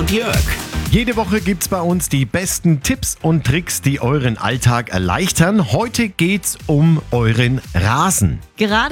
und Jörg. Jede Woche gibt's bei uns die besten Tipps und Tricks, die euren Alltag erleichtern. Heute geht's um euren Rasen. Gerade